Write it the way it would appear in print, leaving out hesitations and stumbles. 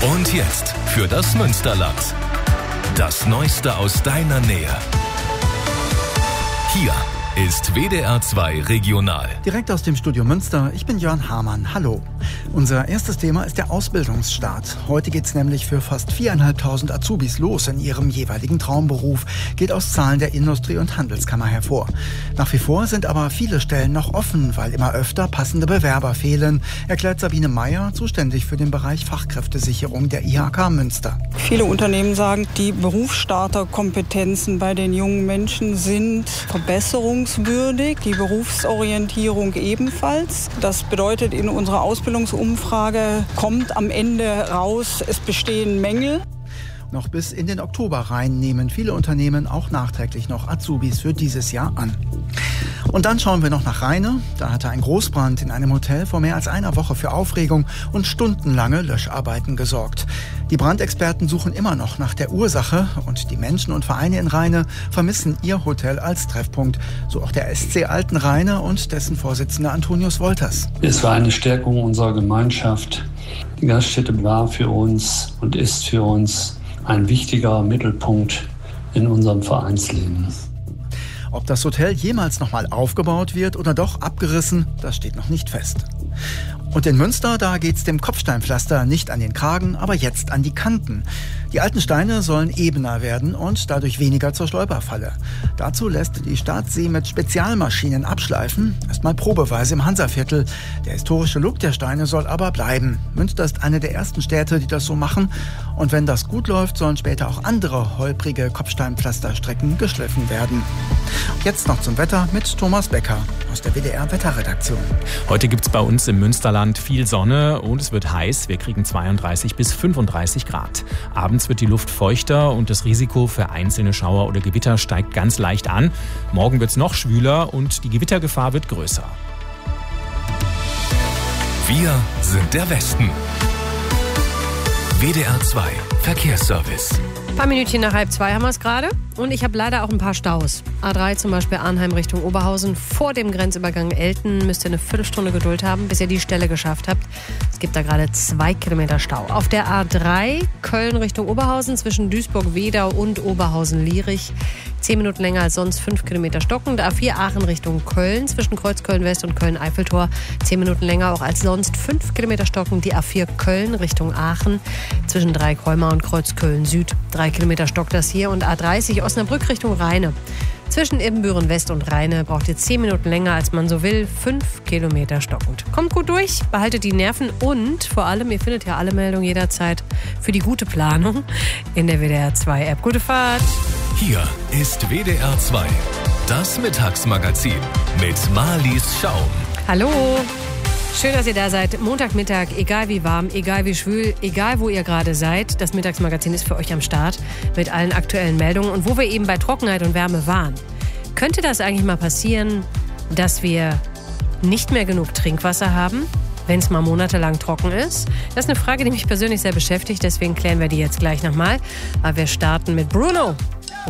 Und jetzt für das Münsterland. Das Neueste aus deiner Nähe. Hier ist WDR 2 Regional. Direkt aus dem Studio Münster, ich bin Jörn Hamann. Hallo. Unser erstes Thema ist der Ausbildungsstart. Heute geht es nämlich für fast 4.500 Azubis los in ihrem jeweiligen Traumberuf. Geht aus Zahlen der Industrie- und Handelskammer hervor. Nach wie vor sind aber viele Stellen noch offen, weil immer öfter passende Bewerber fehlen, erklärt Sabine Meyer, zuständig für den Bereich Fachkräftesicherung der IHK Münster. Viele Unternehmen sagen, die Berufsstarterkompetenzen bei den jungen Menschen sind verbesserungswürdig, die Berufsorientierung ebenfalls. Das bedeutet, in unserer Ausbildungsumfrage kommt am Ende raus, es bestehen Mängel. Noch bis in den Oktober rein nehmen viele Unternehmen auch nachträglich noch Azubis für dieses Jahr an. Und dann schauen wir noch nach Rheine. Da hatte ein Großbrand in einem Hotel vor mehr als einer Woche für Aufregung und stundenlange Löscharbeiten gesorgt. Die Brandexperten suchen immer noch nach der Ursache und die Menschen und Vereine in Rheine vermissen ihr Hotel als Treffpunkt. So auch der SC Alten Rheine und dessen Vorsitzender Antonius Wolters. Es war eine Stärkung unserer Gemeinschaft. Die Gaststätte war für uns und ist für uns ein wichtiger Mittelpunkt in unserem Vereinsleben. Ob das Hotel jemals nochmal aufgebaut wird oder doch abgerissen, das steht noch nicht fest. Und in Münster, da geht's dem Kopfsteinpflaster nicht an den Kragen, aber jetzt an die Kanten. Die alten Steine sollen ebener werden und dadurch weniger zur Stolperfalle. Dazu lässt die Stadt sie mit Spezialmaschinen abschleifen, erstmal probeweise im Hansaviertel. Der historische Look der Steine soll aber bleiben. Münster ist eine der ersten Städte, die das so machen. Und wenn das gut läuft, sollen später auch andere holprige Kopfsteinpflasterstrecken geschliffen werden. Jetzt noch zum Wetter mit Thomas Becker aus der WDR-Wetterredaktion. Heute gibt's bei uns im Münsterland viel Sonne und es wird heiß. Wir kriegen 32 bis 35 Grad. Abends wird die Luft feuchter und das Risiko für einzelne Schauer oder Gewitter steigt ganz leicht an. Morgen wird's noch schwüler und die Gewittergefahr wird größer. Wir sind der Westen. WDR 2 Verkehrsservice. Ein paar Minütchen nach 1:30 haben wir es gerade. Und ich habe leider auch ein paar Staus. A3 zum Beispiel Arnheim Richtung Oberhausen. Vor dem Grenzübergang Elten müsst ihr eine Viertelstunde Geduld haben, bis ihr die Stelle geschafft habt. Es gibt da gerade 2 Kilometer Stau. Auf der A3 Köln Richtung Oberhausen zwischen Duisburg-Wedau und Oberhausen-Lierich. 10 Minuten länger als sonst, 5 Kilometer stockend. A4 Aachen Richtung Köln zwischen Kreuzköln-West und Köln-Eiffeltor. 10 Minuten länger auch als sonst, 5 Kilometer stockend. Die A4 Köln Richtung Aachen zwischen Dreikräumer und Kreuzköln-Süd. 3 Kilometer stockt das hier. Und A30 Osnabrück Richtung Rheine. Zwischen Ibbenbüren West und Rheine braucht ihr 10 Minuten länger, als man so will. 5 Kilometer stockend. Kommt gut durch, behaltet die Nerven und vor allem, ihr findet ja alle Meldungen jederzeit für die gute Planung in der WDR 2 App. Gute Fahrt! Hier ist WDR 2, das Mittagsmagazin mit Marlies Schaum. Hallo! Schön, dass ihr da seid. Montagmittag, egal wie warm, egal wie schwül, egal wo ihr gerade seid. Das Mittagsmagazin ist für euch am Start mit allen aktuellen Meldungen. Und wo wir eben bei Trockenheit und Wärme waren, könnte das eigentlich mal passieren, dass wir nicht mehr genug Trinkwasser haben, wenn es mal monatelang trocken ist? Das ist eine Frage, die mich persönlich sehr beschäftigt. Deswegen klären wir die jetzt gleich nochmal. Aber wir starten mit Bruno